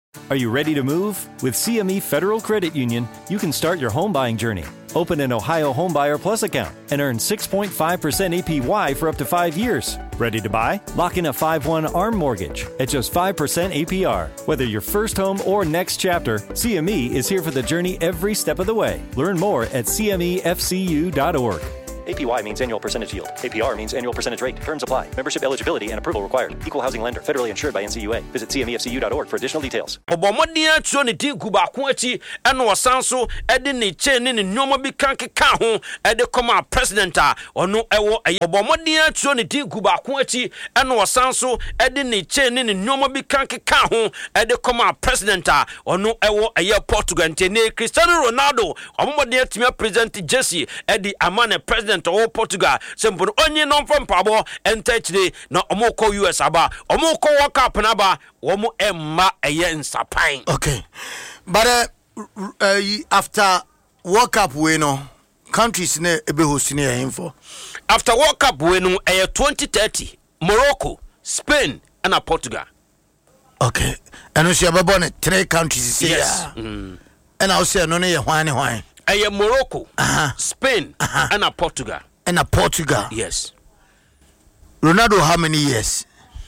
Are you ready to move? With CME Federal Credit Union, you can start your home buying journey. Open an Ohio Homebuyer Plus account and earn 6.5% APY for up to 5 years. Ready to buy? Lock in a 5/1 ARM mortgage at just 5% APR. Whether your first home or next chapter, CME is here for the journey every step of the way. Learn more at cmefcu.org. APY means annual percentage yield. APR means annual percentage rate. Terms apply. Membership eligibility and approval required. Equal housing lender. Federally insured by NCUA. Visit cmefcu.org for additional details. Obomodia choni ti kubakuachi eno wasanso ede ne cheni ne nyoma bi kankeka ho ede koma president a ono ewo Obomodia choni ti kubakuachi eno wasanso ede ne cheni ne nyoma bi kankeka ho ede koma president a ono ewo eye Portugal ntene Cristiano Ronaldo obomodia timia president Jesse ede amane president of Portugal sempo onye no mpabo entechire na omoko US aba omoko World Cup na ba womo emma eye nsapan. Okay, but after World Cup we know countries ne ebe host ne him for after World Cup we know 2030 Morocco, Spain and Portugal. Okay, and we see about 3 countries say yes. And I say no ne hwan Morocco, Spain, and Portugal. And Portugal. Yes. Ronaldo, how many years?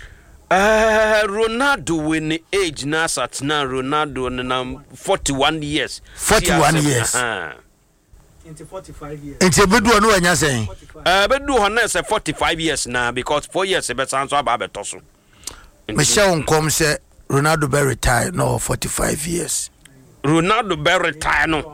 Ronaldo when the age now at now Ronaldo and 41 years. 41 years. Into 45 years. Into bedu anu anya saying. Bedu hona say 45 years now because 4 years e be sanso aba betoso. Michelle come say Ronaldo be retire no 45 years. Ronaldo be retire no.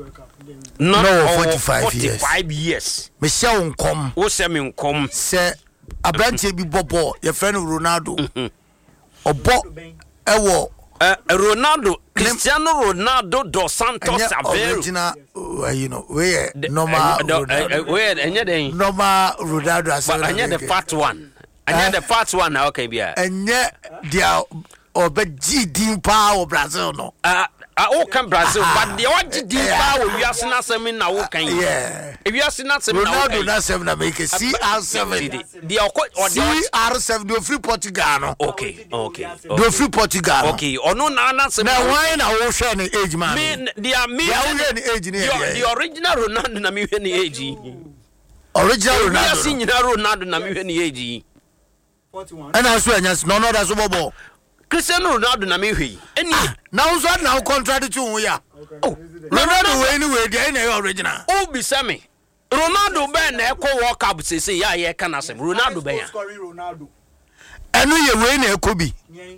No 45 years. Michelle come. O say me come say abranche bi bobo your friend Ronaldo. Obo ewo Ronaldo, Cristiano Ronaldo dos Santos Aveiro. Original, you know, where normal normal Ronaldo. But I the fat one. I the fat one. Okay, yeah. And yet, they are over GD power Brazil no. I can Brazil, but the one GD power we are seeing us in now. Yeah. If you are seeing us in Ronaldo, not 7 America. CR7. The CR7 do free Portugal. Okay. Do free Portugal. Okay. Or no, now why na we share the age man? They are me. The original Ronaldo na me when the age. Original Ronaldo. We are seeing Ronaldo na me when the age. 41. And I swear, yes, no, that's over. Cristiano Ronaldo na me hwi. Any now so now contradict you ya. Oh, Ronaldo anyway, the original. Oh, be me. Ronaldo be na ekọ World Cup say ya ye kan asem. Ronaldo be ya. Enu ye we na ekobi.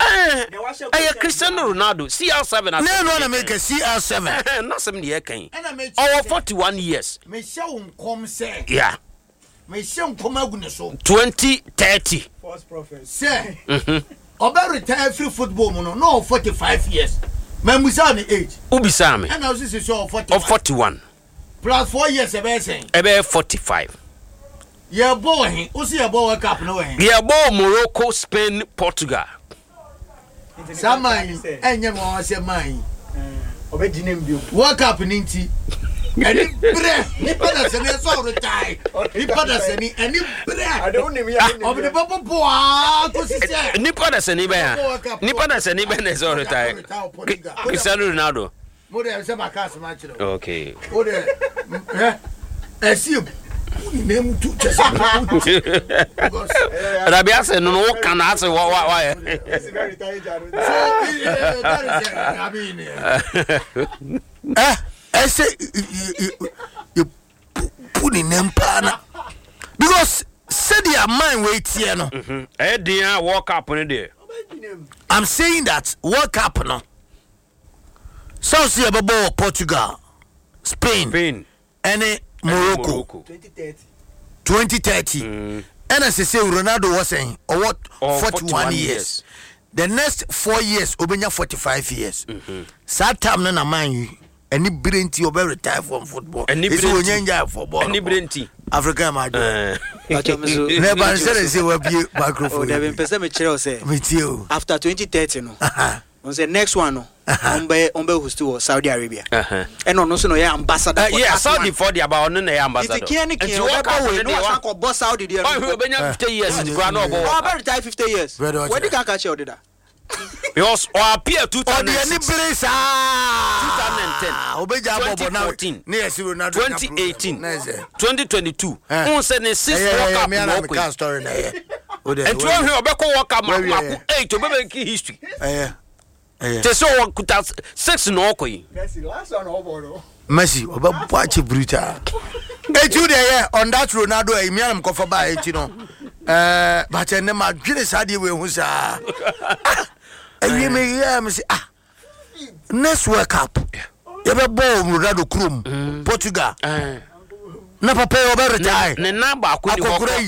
Cristiano Ronaldo CR7 as. No na make CR7. Na sem ne ye kan. Our 41 years. Me sha unkom say. Yeah. Me sha unkom agune so. 2030. False prophet. Say. Oba retire free football no 45 years. Memusa ni age. Ubisa me. And I was say 41. Plus 4 years ebe saying. Ebe 45. Yeah boy, who see a World Cup no way. Yeah boy Morocco, Spain, Portugal. Samai enye mo say man. Obedinem bio. World Cup ninti. Any bre, ni pada se ni so retire. Ni pada se ni any bre. I don't know me. Obi the papa boa ko si say. Ni pada se ni be ya. Ni pada se ni be na so retire. Cristiano Ronaldo. Mo dey say makas match. Okay. O dey name to just Rabia say no can answer why. It's very tired. I say you put in them pana because said your mind wait here no. Dia World Cup in there. I'm saying that World Cup no. So see about Portugal, Spain. And Morocco. 2030. And as I say, Ronaldo was saying, or what? 41 years. The next 4 years, Obenya 45 years. Sad time na mind you. Any brillianty over retire from football. Any brillianty football. Any brillianty. Africa, my dear. Never said say we be microphone. After 2030, no. On the next one, no. Ombe who's to Saudi Arabia. And on also no ambassador. Yeah, Saudi for the about no ambassador. If you can't boss Saudi, 50 years. 50 years. Where did you catch your data? Because or appear 2006. 2010. 2014. 2018. 2022. Eh. Who said the 6 World Cup? And 12 years back World Cup 8 to be history. They saw 6 no koi. Messi, watch brutal. On that Ronaldo, I mean, I'm covered by it, you know. But I never get a side way who's and you may hear me say, next World Cup, you have a ball, Ronaldo Krum, Portugal. Never pay over retire.